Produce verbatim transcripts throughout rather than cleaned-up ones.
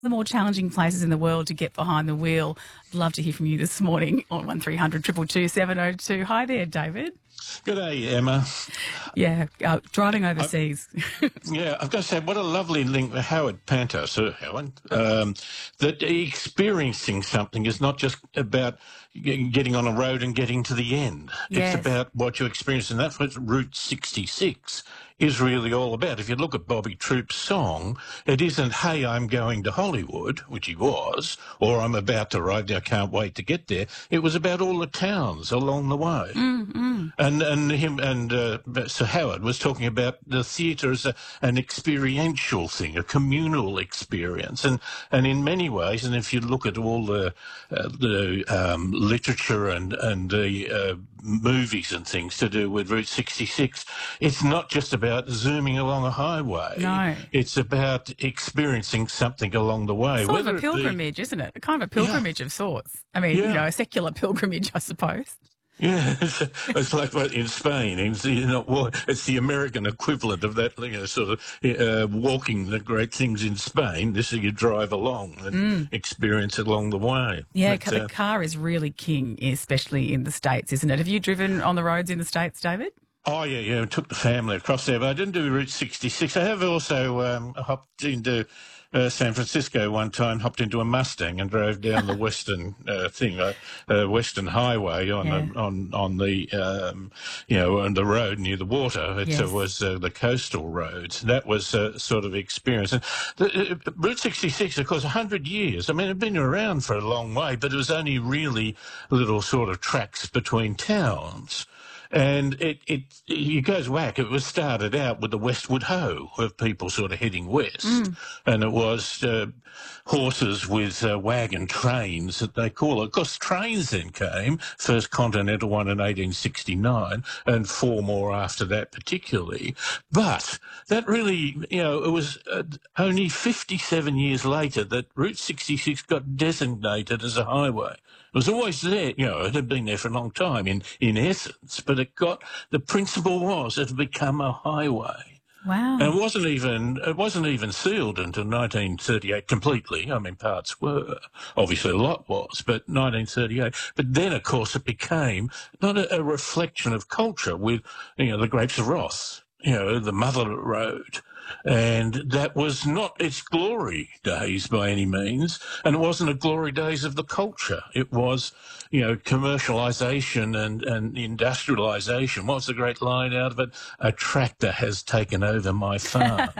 The more challenging places in the world to get behind the wheel. I'd love to hear from you this morning on one three hundred two two two seven oh two. Hi there, David. Good day, Emma. Yeah, uh, driving I, overseas. yeah, I've got to say, what a lovely link with Howard Panter, Sir Howard, um, that experiencing something is not just about g- getting on a road and getting to the end. It's Yes. about what you experience, and that's what Route sixty-six is really all about. If you look at Bobby Troupe's song, it isn't, hey, I'm going to Hollywood, which he was, or I'm about to arrive, I can't wait to get there. It was about all the towns along the way. Mm-hmm. And and him and uh, Sir Howard was talking about the theatre as a, an experiential thing, a communal experience, and and in many ways. And if you look at all the uh, the um, literature and and the uh, movies and things to do with Route sixty-six, it's not just about zooming along a highway. No. It's about experiencing something along the way. Sort of whether a it be- pilgrimage, isn't it? Kind of a pilgrimage of sorts. I mean, Yeah. you know, a secular pilgrimage, I suppose. Yeah, it's, it's like what in Spain. It's, you know, well, it's the American equivalent of that, you know, sort of uh, walking the great things in Spain. This is you drive along and experience it along the way. Yeah, But, the uh, car is really king, especially in the States, isn't it? Have you driven on the roads in the States, David? oh, yeah, yeah, I took the family across there, but I didn't do Route sixty-six. I have also um, hopped into uh, San Francisco one time, hopped into a Mustang and drove down the western uh, thing, uh, uh, Western Highway on Yeah. the, on on the um, you know on the road near the water. It uh, Yes. was uh, the coastal roads. That was uh, sort of experience. And the, uh, Route sixty-six, of course, a hundred years. I mean, it'd been around for a long way, but it was only really little sort of tracks between towns. And it, it, it goes whack. It was started out with the Westward Ho of people sort of heading west. And it was uh, horses with uh, wagon trains that they call it. Of course, trains then came, first Continental one in eighteen sixty-nine and four more after that particularly. But that really, you know, it was uh, only fifty-seven years later that Route sixty-six got designated as a highway. It was always there, you know, it had been there for a long time in, in essence, but it got, the principle was it had become a highway. Wow. And it wasn't even, it wasn't even sealed until nineteen thirty-eight completely. I mean, parts were, obviously a lot was, but nineteen thirty-eight. But then, of course, it became not a, a reflection of culture with, you know, the Grapes of Wrath, you know, the Mother Road. And that was not its glory days by any means. And it wasn't a glory days of the culture. It was, you know, commercialisation and, and industrialisation. What's the great line out of it? A tractor has taken over my farm.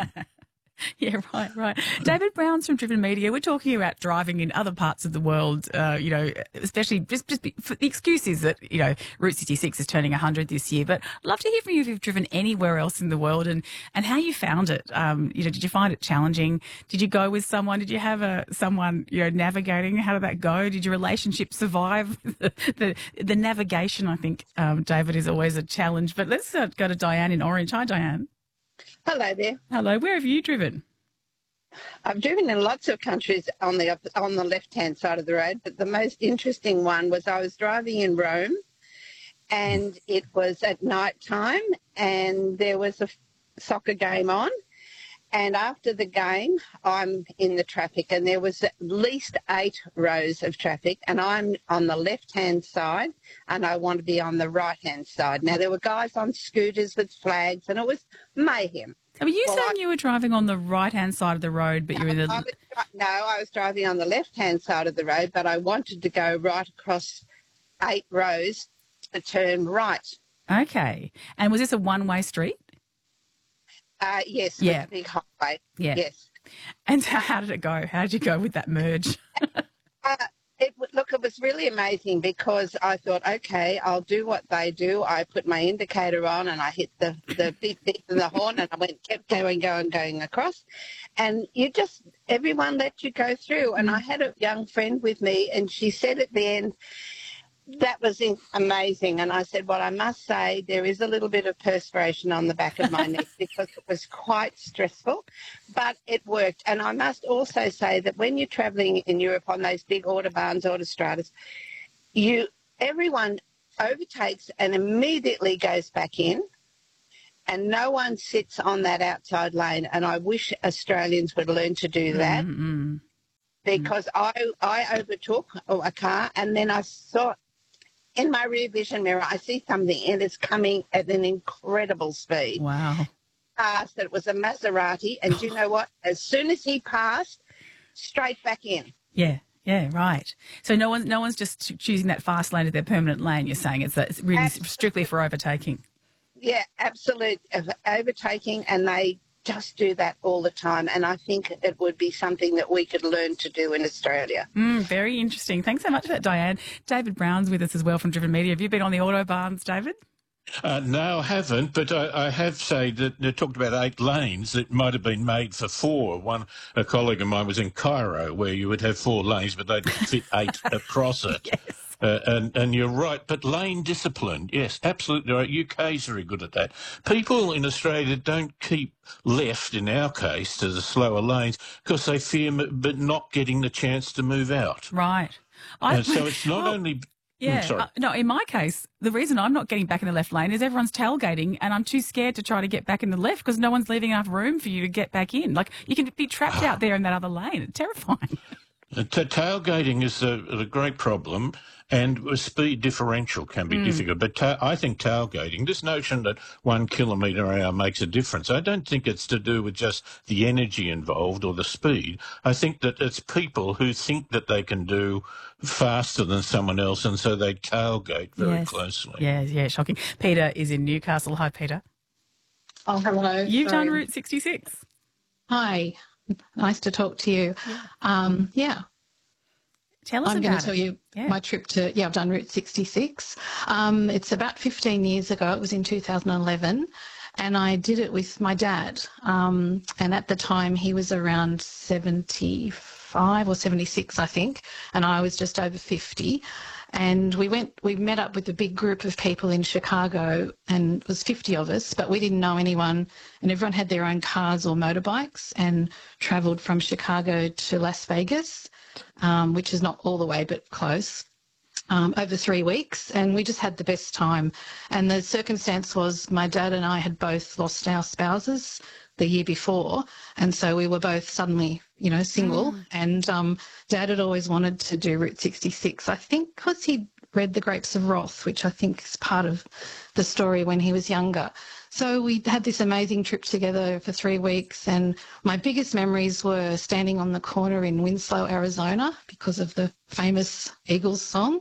Yeah, right, right. David Brown's from Driven Media. We're talking about driving in other parts of the world, uh, you know, especially just, just be, for the excuse is that, you know, Route sixty-six is turning one hundred this year. But I'd love to hear from you if you've driven anywhere else in the world and, and how you found it. Um, you know, did you find it challenging? Did you go with someone? Did you have a, someone, you know, navigating? How did that go? Did your relationship survive the, the, the navigation? I think, um, David, is always a challenge. But let's uh, go to Diane in Orange. Hi, Diane. Hello there. Hello. Where have you driven? I've driven in lots of countries on the op- on the left-hand side of the road, but the most interesting one was I was driving in Rome, and it was at night time, and there was a f- soccer game on, and after the game, I'm in the traffic, and there was at least eight rows of traffic, and I'm on the left-hand side, and I want to be on the right-hand side. Now, there were guys on scooters with flags, and it was mayhem. Are you Well, saying I- you were driving on the right-hand side of the road, but you're in I the... was, dri- no, I was driving on the left-hand side of the road, but I wanted to go right across eight rows to turn right. Okay. And was this a one-way street? Uh, yes, Yeah. with a big highway. Yeah. Yes. And so how did it go? How did you go with that merge? Uh, it, w- look, it was really amazing because I thought, okay, I'll do what they do. I put my indicator on and I hit the, the beep, beep and the horn and I went, kept going, going, going across. And you just, everyone let you go through. And I had a young friend with me and she said at the end, that was in- amazing. And I said, well, I must say there is a little bit of perspiration on the back of my neck because it was quite stressful, but it worked. And I must also say that when you're travelling in Europe on those big autobahns, autostradas, you everyone overtakes and immediately goes back in, and no one sits on that outside lane. And I wish Australians would learn to do that. Mm-mm. because I I overtook a car, and then I saw in my rear vision mirror, I see something, and it's coming at an incredible speed. Wow. Passed, it was a Maserati, and do you know what? As soon as he passed, straight back in. Yeah. Yeah, right. So no one, no one's just choosing that fast lane as their permanent lane. You're saying it's, it's really Absolutely. strictly for overtaking. Yeah, absolute overtaking, and they just do that all the time. And I think it would be something that we could learn to do in Australia. Mm, very interesting. Thanks so much for that, Diane. David Brown's with us as well from Driven Media. Have you been on the Autobahns, David? Uh, no, I haven't, but I, I have said that they talked about eight lanes that might have been made for four. One, a colleague of mine was in Cairo where you would have four lanes, but they'd fit eight across it. Yes. Uh, and, and you're right, but lane discipline, yes, absolutely right. U K's very good at that. People in Australia don't keep left, in our case, to the slower lanes because they fear m- but not getting the chance to move out. Right. I, And so it's not oh, only... Yeah. Mm, sorry. Uh, no, in my case, the reason I'm not getting back in the left lane is everyone's tailgating and I'm too scared to try to get back in the left because no one's leaving enough room for you to get back in. Like, you can be trapped out there in that other lane. It's terrifying. Uh, ta- tailgating is a, a great problem, and a speed differential can be difficult. But ta- I think tailgating, this notion that one kilometre an hour makes a difference, I don't think it's to do with just the energy involved or the speed. I think that it's people who think that they can do faster than someone else, and so they tailgate very Yes. closely. Yeah, yeah, shocking. Peter is in Newcastle. Hi, Peter. Oh, hello. You've Sorry. done Route sixty-six. Hi. Nice to talk to you. Yeah. Um, yeah. Tell us I'm about going it. to tell you Yeah. my trip to, yeah, I've done Route sixty-six. Um, it's about fifteen years ago. It was in two thousand eleven. And I did it with my dad. Um, and at the time, he was around seventy-five or seventy-six, I think. And I was just over fifty. And we went, we met up with a big group of people in Chicago, and it was fifty of us, but we didn't know anyone. And everyone had their own cars or motorbikes and travelled from Chicago to Las Vegas, um, which is not all the way, but close. Um, over three weeks, and we just had the best time. And the circumstance was my dad and I had both lost our spouses the year before, and so we were both suddenly, you know, single. Mm. And um, Dad had always wanted to do Route sixty-six, I think because he'd read The Grapes of Wrath, which I think is part of the story when he was younger. So we had this amazing trip together for three weeks, and my biggest memories were standing on the corner in Winslow, Arizona, because of the famous Eagles song.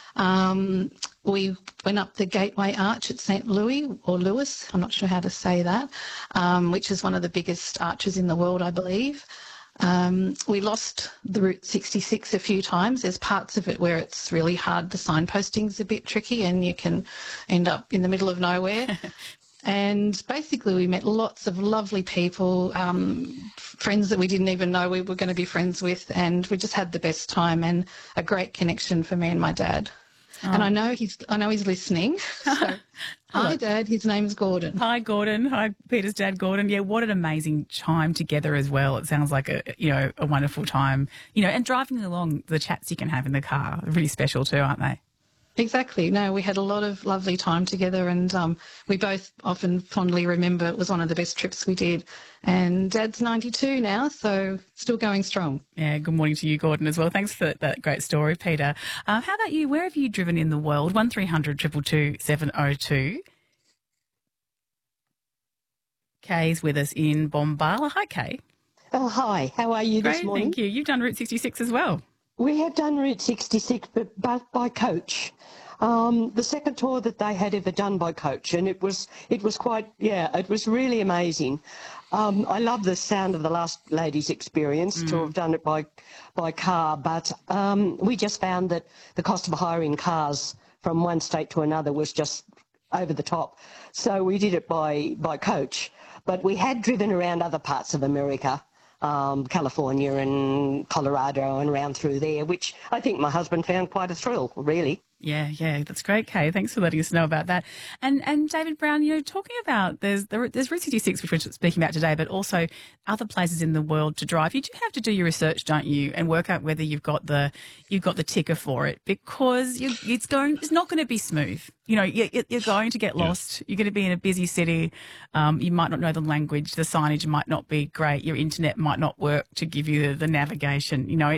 Um, we went up the Gateway Arch at Saint Louis, or Louis, I'm not sure how to say that, um, which is one of the biggest arches in the world, I believe. Um, we lost the Route sixty-six a few times. There's parts of it where it's really hard. The signposting's a bit tricky and you can end up in the middle of nowhere. And basically we met lots of lovely people, um, friends that we didn't even know we were going to be friends with, and we just had the best time and a great connection for me and my dad. Oh. And I know he's I know he's listening. So, hi, Dad. His name's Gordon. Hi, Gordon. Hi, Peter's dad, Gordon. Yeah, what an amazing time together as well. It sounds like a you know a wonderful time. You know, and driving along, the chats you can have in the car are really special too, aren't they? Exactly. No, we had a lot of lovely time together, and um, we both often fondly remember it was one of the best trips we did. And Dad's ninety-two now, so still going strong. Yeah, good morning to you, Gordon, as well. Thanks for that great story, Peter. Uh, how about you? Where have you driven in the world? one three hundred two two two seven oh two. Kay's with us in Bombala. Hi, Kay. Oh, hi. How are you Great, this morning? thank you. You've done Route sixty-six as well. We have done Route sixty-six, but, but by coach. Um, the second tour that they had ever done by coach, and it was it was quite, yeah, it was really amazing. Um, I love the sound of the last lady's experience mm. to have done it by by car, but um, we just found that the cost of hiring cars from one state to another was just over the top. So we did it by, by coach, but we had driven around other parts of America, Um, California and Colorado and around through there, which I think my husband found quite a thrill, really. Yeah, yeah, that's great, Kay. Thanks for letting us know about that. And and David Brown, you know, talking about there's there's Route sixty-six, which we're speaking about today, but also other places in the world to drive. You do have to do your research, don't you, and work out whether you've got the you've got the ticker for it, because you, it's going it's not going to be smooth. You know, you, you're going to get lost. Yeah. You're going to be in a busy city. Um, you might not know the language. The signage might not be great. Your internet might not work to give you the, the navigation. You know,